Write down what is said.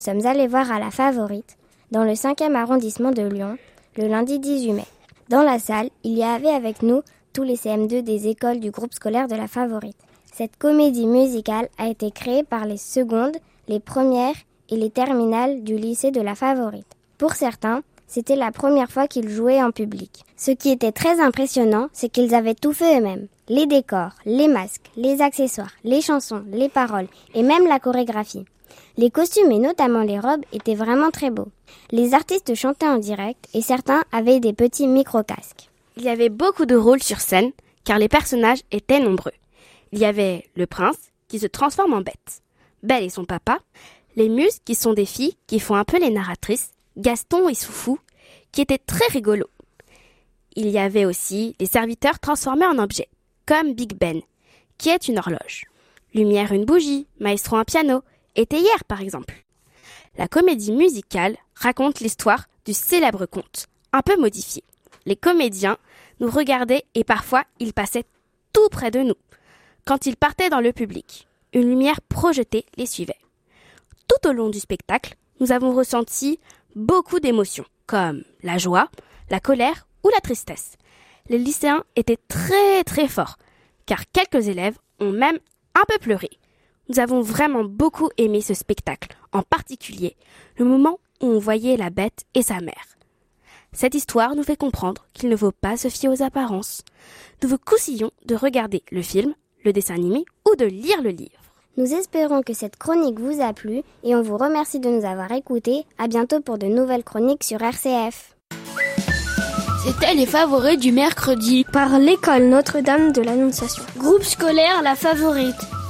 Nous sommes allés voir à la Favorite, dans le 5e arrondissement de Lyon, le lundi 18 mai. Dans la salle, il y avait avec nous tous les CM2 des écoles du groupe scolaire de la Favorite. Cette comédie musicale a été créée par les secondes, les premières et les terminales du lycée de la Favorite. Pour certains, c'était la première fois qu'ils jouaient en public. Ce qui était très impressionnant, c'est qu'ils avaient tout fait eux-mêmes. Les décors, les masques, les accessoires, les chansons, les paroles et même la chorégraphie. Les costumes et notamment les robes étaient vraiment très beaux. Les artistes chantaient en direct et certains avaient des petits micro-casques. Il y avait beaucoup de rôles sur scène car les personnages étaient nombreux. Il y avait le prince qui se transforme en bête, Belle et son papa, les muses qui sont des filles qui font un peu les narratrices, Gaston et Soufou qui étaient très rigolos. Il y avait aussi les serviteurs transformés en objets, comme Big Ben, qui est une horloge. Lumière une bougie, Maestro un piano, et théière par exemple. La comédie musicale raconte l'histoire du célèbre conte, un peu modifié. Les comédiens nous regardaient et parfois ils passaient tout près de nous. Quand ils partaient dans le public, une lumière projetée les suivait. Tout au long du spectacle, nous avons ressenti beaucoup d'émotions, comme la joie, la colère ou la tristesse. Les lycéens étaient très très forts, car quelques élèves ont même un peu pleuré. Nous avons vraiment beaucoup aimé ce spectacle, en particulier le moment où on voyait la bête et sa mère. Cette histoire nous fait comprendre qu'il ne faut pas se fier aux apparences. Nous vous conseillons de regarder le film, le dessin animé ou de lire le livre. Nous espérons que cette chronique vous a plu et on vous remercie de nous avoir écoutés. À bientôt pour de nouvelles chroniques sur RCF. C'était les favoris du mercredi par l'école Notre-Dame de l'Annonciation. Groupe scolaire La Favorite.